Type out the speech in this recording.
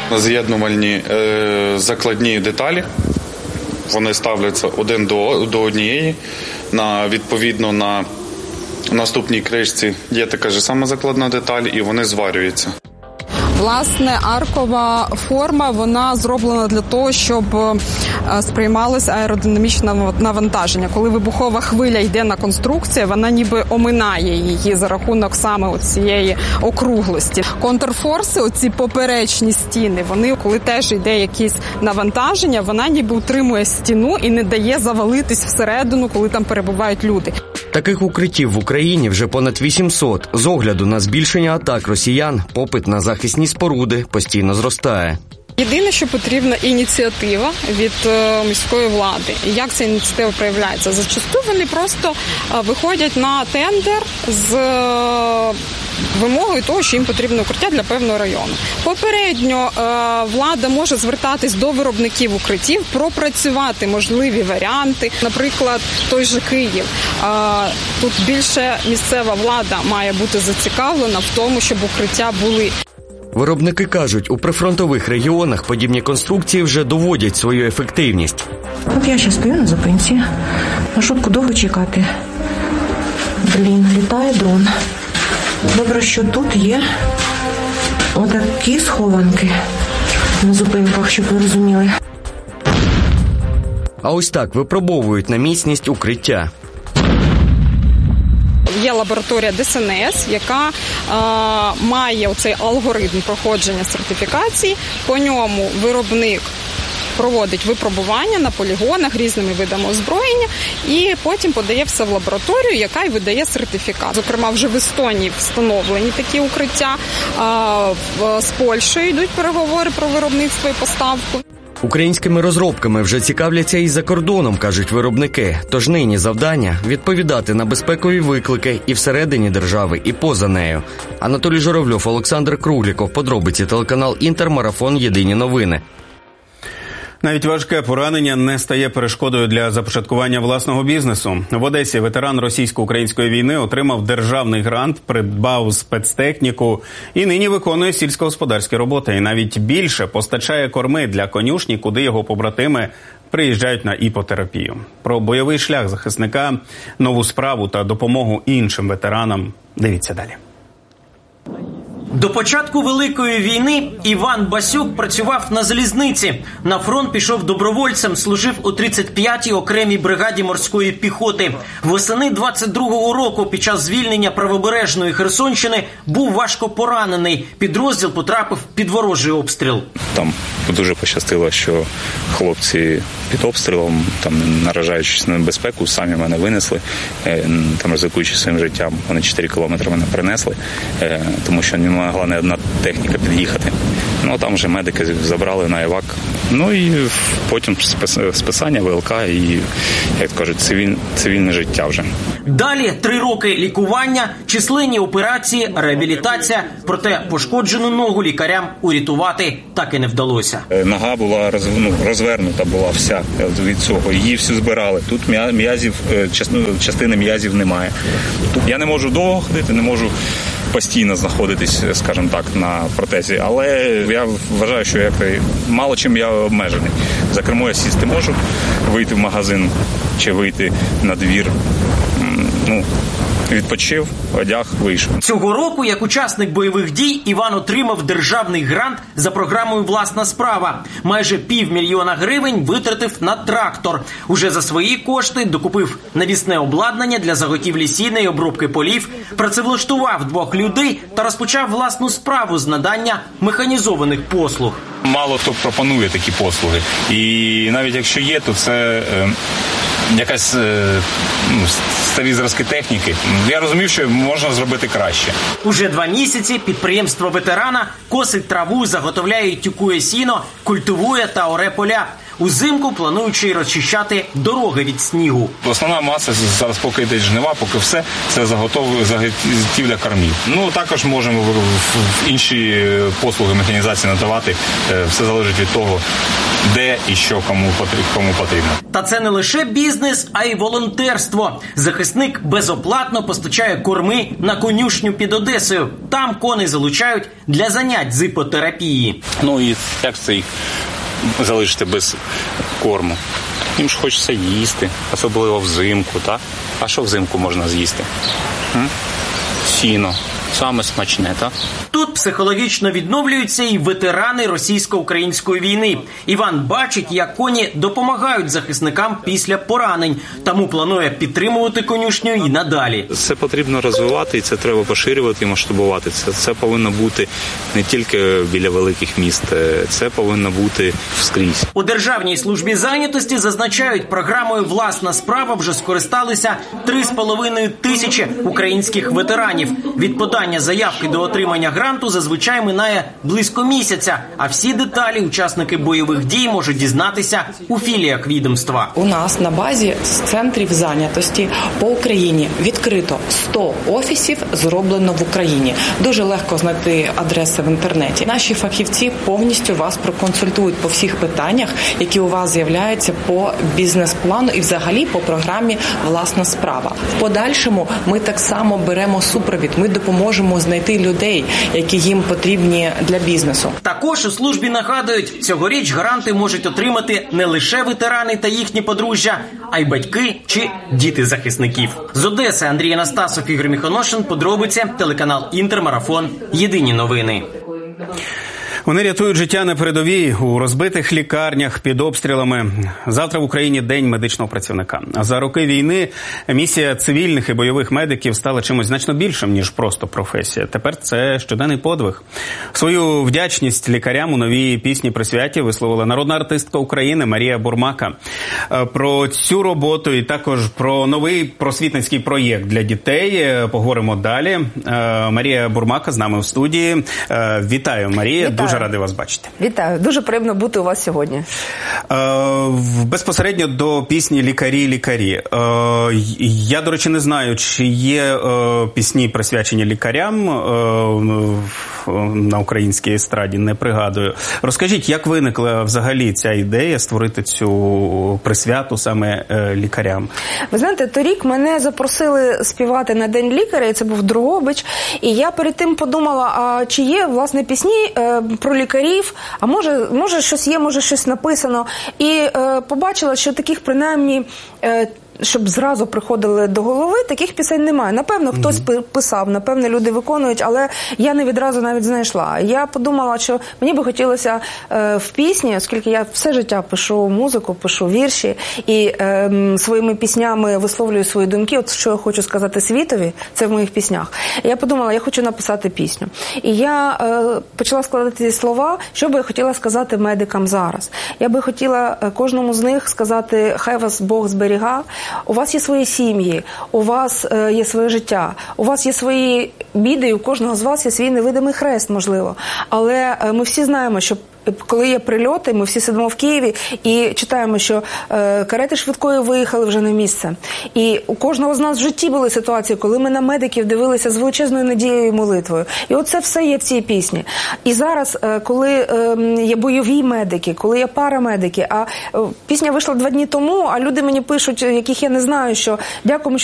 З'єднувальні закладні деталі. Вони ставляться один до однієї. Відповідно, на наступній кришці є така ж сама закладна деталь, і вони зварюються. Власне, аркова форма, вона зроблена для того, щоб сприймалось аеродинамічне навантаження. Коли вибухова хвиля йде на конструкцію, вона ніби оминає її за рахунок саме цієї округлості. Контрфорси, оці поперечні стіни, вони, коли теж йде якесь навантаження, вона ніби утримує стіну і не дає завалитись всередину, коли там перебувають люди. Таких укриттів в Україні вже понад 800. З огляду на збільшення атак росіян, попит на захисні споруди постійно зростає. Єдине, що потрібна ініціатива від міської влади. Як ця ініціатива проявляється? Зачасту вони просто виходять на тендер з вимогою того, що їм потрібно укриття для певного району. Попередньо влада може звертатись до виробників укриттів, пропрацювати можливі варіанти. Наприклад, той же Київ. Тут більше місцева влада має бути зацікавлена в тому, щоб укриття були. Виробники кажуть, у прифронтових регіонах подібні конструкції вже доводять свою ефективність. От я зараз стою на зупинці. Маршрутку довго чекати. Літає дрон. Добре, що тут є отакі схованки на зупинках, щоб ви розуміли. А ось так випробовують на міцність укриття. Є лабораторія ДСНС, яка має оцей алгоритм проходження сертифікації. По ньому виробник проводить випробування на полігонах різними видами озброєння і потім подає все в лабораторію, яка й видає сертифікат. Зокрема, вже в Естонії встановлені такі укриття, з Польщею йдуть переговори про виробництво і поставку. Українськими розробками вже цікавляться і за кордоном, кажуть виробники. Тож нині завдання – відповідати на безпекові виклики і всередині держави, і поза нею. Анатолій Журавльов, Олександр Кругліков. Подробиці, телеканал «Інтер», марафон «Єдині новини». Навіть важке поранення не стає перешкодою для започаткування власного бізнесу. В Одесі ветеран російсько-української війни отримав державний грант, придбав спецтехніку і нині виконує сільськогосподарські роботи. І навіть більше постачає корми для конюшні, куди його побратими приїжджають на іпотерапію. Про бойовий шлях захисника, нову справу та допомогу іншим ветеранам дивіться далі. До початку Великої війни Іван Басюк працював на залізниці. На фронт пішов добровольцем, служив у 35-й окремій бригаді морської піхоти. Восени 22-го року під час звільнення правобережної Херсонщини був важко поранений. Підрозділ потрапив під ворожий обстріл. Там дуже пощастило, що хлопці під обстрілом, там наражаючись на небезпеку, самі мене винесли, там ризикуючи своїм життям. Вони 4 кілометри мене принесли, тому що не могла не одна техніка під'їхати. Ну, там вже медики забрали на евак. Ну і потім списання, ВЛК і, як кажуть, цивільне життя вже. Далі 3 роки лікування, численні операції, реабілітація. Проте пошкоджену ногу лікарям урятувати так і не вдалося. Нога була розвернута була вся від цього. Її всю збирали. Тут частини м'язів немає. Тут я не можу довго ходити, не можу постійно знаходитись, скажімо так, на протезі. Але я вважаю, що мало чим я обмежений. За кермо я сісти можу, вийти в магазин чи вийти на двір. Відпочив, одяг, вийшов. Цього року, як учасник бойових дій, Іван отримав державний грант за програмою «Власна справа». Майже 500 000 гривень витратив на трактор. Уже за свої кошти докупив навісне обладнання для заготівлі сіна і обробки полів, працевлаштував 2 людей та розпочав власну справу з надання механізованих послуг. Мало хто пропонує такі послуги. І навіть якщо є, то це якась старі зразки техніки. Я розумів, що можна зробити краще. Уже 2 місяці підприємство ветерана косить траву, заготовляє і тюкує сіно, культивує та оре поля. Узимку плануючи розчищати дороги від снігу. Основна маса зараз, поки йде жнива, поки все, це заготівля кормів. Також можемо інші послуги механізації надавати. Все залежить від того, де і що кому потрібно. Та це не лише бізнес, а й волонтерство. Захисник безоплатно постачає корми на конюшню під Одесою. Там коней залучають для занять з іпотерапії. Ну і як це їх залишити без корму? Їм ж хочеться їсти, особливо взимку, так? А що взимку можна з'їсти? Сіно. Саме смачне, так? Тут психологічно відновлюються і ветерани російсько-української війни. Іван бачить, як коні допомагають захисникам після поранень. Тому планує підтримувати конюшню і надалі. Це потрібно розвивати, і це треба поширювати і масштабувати. Це повинно бути не тільки біля великих міст, це повинно бути скрізь. У Державній службі зайнятості зазначають, програмою «Власна справа» вже скористалися 3,5 тисячі українських ветеранів. Від подання заявки до отримання гранту зазвичай минає близько місяця, а всі деталі учасники бойових дій можуть дізнатися у філіях відомства. У нас на базі з центрів зайнятості по Україні відкрито 100 офісів, зроблено в Україні. Дуже легко знайти адреси в інтернеті. Наші фахівці повністю вас проконсультують по всіх питаннях, які у вас з'являються по бізнес-плану і взагалі по програмі «Власна справа». В подальшому ми так само беремо супровід, ми допоможемо знайти людей, які їм потрібні для бізнесу. Також у службі нагадують, цьогоріч гранти можуть отримати не лише ветерани та їхні подружжя, а й батьки чи діти захисників. З Одеси Андрій Анастасов, Ігор Міхоношин, подробиці, телеканал «Інтермарафон». Єдині новини. Вони рятують життя на передовій, у розбитих лікарнях, під обстрілами. Завтра в Україні День медичного працівника. За роки війни місія цивільних і бойових медиків стала чимось значно більшим, ніж просто професія. Тепер це щоденний подвиг. Свою вдячність лікарям у новій пісні «Присвяті» висловила народна артистка України Марія Бурмака. Про цю роботу і також про новий просвітницький проєкт для дітей поговоримо далі. Марія Бурмака з нами в студії. Вітаю, Марія. Вітаю. Дуже радий вас бачити. Вітаю. Дуже приємно бути у вас сьогодні. Безпосередньо до пісні «Лікарі». Я, до речі, не знаю, чи є пісні, присвячені лікарям на українській естраді, не пригадую. Розкажіть, як виникла взагалі ця ідея створити цю присвяту саме лікарям? Ви знаєте, торік мене запросили співати на День лікаря, і це був Дрогобич. І я перед тим подумала, а чи є, власне, пісні про лікарів, а може щось є, може щось написано. І побачила, що таких, принаймні, щоб зразу приходили до голови, таких пісень немає. Напевно, хтось писав, напевно, люди виконують, але я не відразу навіть знайшла. Я подумала, що мені би хотілося в пісні, оскільки я все життя пишу музику, пишу вірші і своїми піснями висловлюю свої думки. От що я хочу сказати світові, це в моїх піснях. Я подумала, я хочу написати пісню. І я почала складати ці слова, що би я хотіла сказати медикам зараз. Я би хотіла кожному з них сказати, хай вас Бог зберіга. У вас є свої сім'ї, у вас є своє життя, у вас є свої біди, і у кожного з вас є свій невидимий хрест, можливо. Але ми всі знаємо, що коли є прильоти, ми всі сидимо в Києві і читаємо, що карети швидкої виїхали вже на місце. І у кожного з нас в житті були ситуації, коли ми на медиків дивилися з величезною надією і молитвою. І оце все є в цій пісні. І зараз, коли є бойові медики, коли є парамедики, а пісня вийшла 2 дні тому, а люди мені пишуть, яких я не знаю, що дякуємо,